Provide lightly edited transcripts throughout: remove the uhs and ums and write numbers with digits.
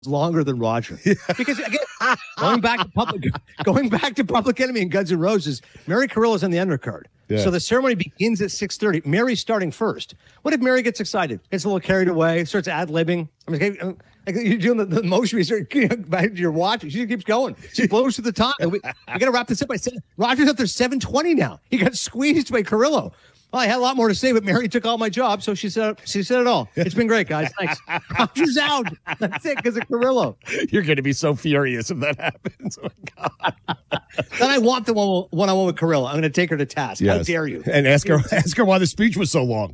longer than Roger. Because again, going back to Public Enemy and Guns N' Roses, Mary Carrillo's on the undercard. Yeah. So the ceremony begins at 6:30. Mary's starting first. What if Mary gets excited, gets a little carried away, starts ad-libbing? I mean, you're doing the motion. You start back to your watch. She keeps going. She blows through the time. We got to wrap this up. Roger's up there 7:20 now. He got squeezed by Carrillo. Well, I had a lot more to say, but Mary took all my job, so she said it all. It's been great, guys. Thanks. Roger's out. That's it, because of Carrillo. You're going to be so furious if that happens. Oh, my God. Then I want the one-on-one with Carrillo. I'm going to take her to task. Yes. How dare you? And ask her why the speech was so long.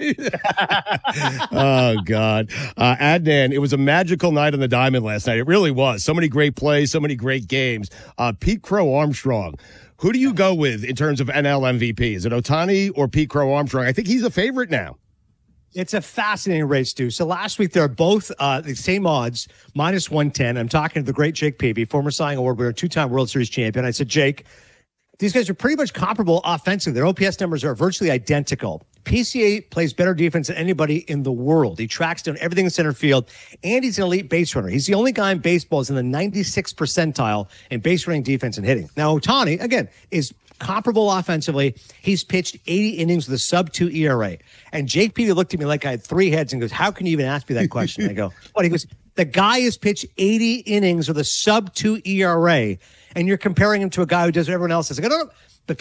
Oh, God. Adnan, it was a magical night on the Diamond last night. It really was. So many great plays, so many great games. Pete Crow Armstrong. Who do you go with in terms of NL MVP? Is it Ohtani or Pete Crow Armstrong? I think he's a favorite now. It's a fascinating race, Stu. So last week, they're both the same odds, minus 110. I'm talking to the great Jake Peavy, former Cy Young Award winner, two-time World Series champion. I said, Jake, these guys are pretty much comparable offensively. Their OPS numbers are virtually identical. PCA plays better defense than anybody in the world. He tracks down everything in center field, and he's an elite base runner. He's the only guy in baseball who's in the 96th percentile in base running, defense, and hitting. Now, Ohtani, again, is comparable offensively. He's pitched 80 innings with a sub-2 ERA. And Jake Peavy looked at me like I had three heads and goes, how can you even ask me that question? I go, what? He goes, the guy has pitched 80 innings with a sub-2 ERA, and you're comparing him to a guy who does what everyone else does. I go, no. The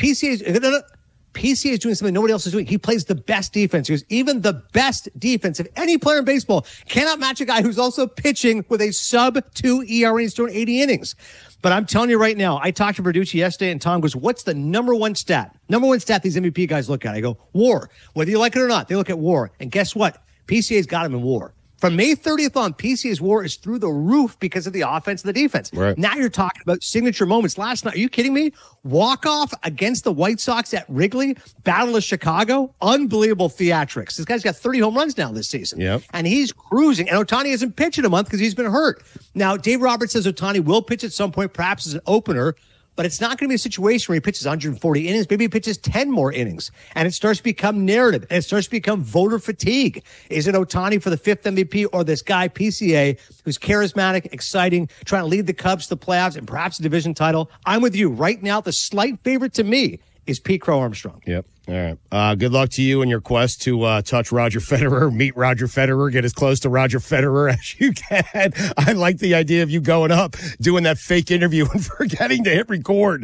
PCA is doing something nobody else is doing. He plays the best defense. He goes, even the best defense of any player in baseball cannot match a guy who's also pitching with a sub-2 ERA and he's throwing 80 innings. But I'm telling you right now, I talked to Verducci yesterday, and Tom goes, what's the number one stat? Number one stat these MVP guys look at. I go, WAR. Whether you like it or not, they look at WAR. And guess what? PCA's got him in WAR. From May 30th on, PCA's WAR is through the roof because of the offense and the defense. Right. Now you're talking about signature moments. Last night, are you kidding me? Walk-off against the White Sox at Wrigley, Battle of Chicago, unbelievable theatrics. This guy's got 30 home runs now this season. Yep. And he's cruising. And Ohtani hasn't pitched in a month because he's been hurt. Now, Dave Roberts says Ohtani will pitch at some point, perhaps as an opener, but it's not going to be a situation where he pitches 140 innings. Maybe he pitches 10 more innings, and it starts to become narrative, and it starts to become voter fatigue. Is it Ohtani for the fifth MVP or this guy, PCA, who's charismatic, exciting, trying to lead the Cubs to the playoffs and perhaps a division title? I'm with you. Right now, the slight favorite to me is Pete Crow Armstrong. Yep. All right. Good luck to you in your quest to touch Roger Federer, meet Roger Federer, get as close to Roger Federer as you can. I like the idea of you going up, doing that fake interview and forgetting to hit record.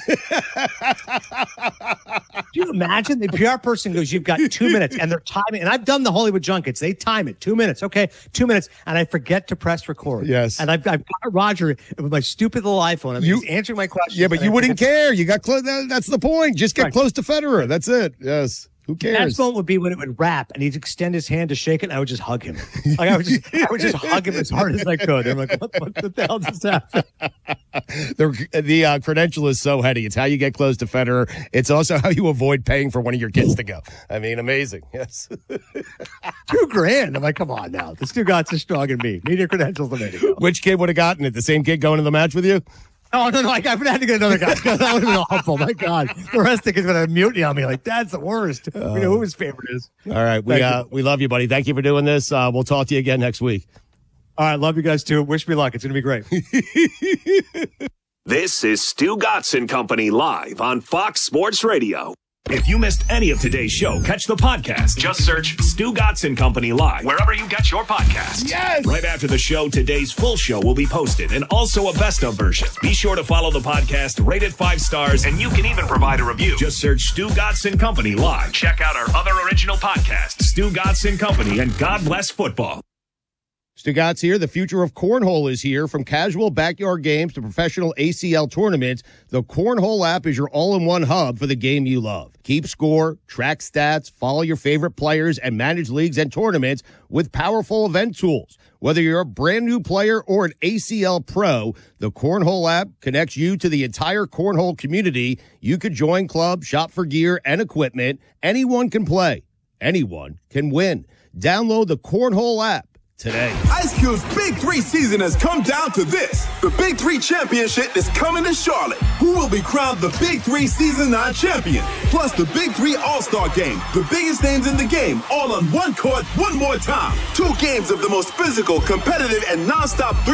Do you imagine? The PR person goes, you've got 2 minutes, and they're timing. And I've done the Hollywood junkets. They time it. 2 minutes. Okay, 2 minutes. And I forget to press record. Yes. And I've got Roger with my stupid little iPhone. He's answering my questions. Yeah, but you wouldn't care. You got close. That's the point. Just get close to Federer. That's it. Yes. Who cares? The next moment would be when it would wrap and he'd extend his hand to shake it, and I would just hug him. Like I would just hug him as hard as I could. I'm like, what the hell just happened? The credential is so heady. It's how you get close to Federer. It's also how you avoid paying for one of your kids to go. I mean, amazing. Yes. $2,000. I'm like, come on now. This dude got so strong in me. Media credentials to make it go. Which kid would have gotten it? The same kid going to the match with you? Oh, no. I would have to get another guy. That would have been awful. My God. The rest of the kids would have mutiny on me like, that's the worst. We know who his favorite is. All right. We love you, buddy. Thank you for doing this. We'll talk to you again next week. All right. Love you guys, too. Wish me luck. It's going to be great. This is Stu Gotts & Company live on Fox Sports Radio. If you missed any of today's show, catch the podcast. Just search Stu Gotts & Company live wherever you get your podcasts. Yes! Right after the show, today's full show will be posted and also a best of version. Be sure to follow the podcast, rate it 5 stars, and you can even provide a review. Just search Stu Gotts & Company live. Check out our other original podcasts, Stu Gotts & Company and God Bless Football. Stu Gotts here. The future of cornhole is here. From casual backyard games to professional ACL tournaments, the Cornhole app is your all-in-one hub for the game you love. Keep score, track stats, follow your favorite players, and manage leagues and tournaments with powerful event tools. Whether you're a brand new player or an ACL pro, the Cornhole app connects you to the entire cornhole community. You could join clubs, shop for gear and equipment. Anyone can play. Anyone can win. Download the Cornhole app today. Ice Cube's Big 3 season has come down to this. The Big 3 Championship is coming to Charlotte. Who will be crowned the Big 3 Season 9 champion? Plus the Big 3 All-Star Game. The biggest names in the game, all on one court, one more time. 2 games of the most physical, competitive, and nonstop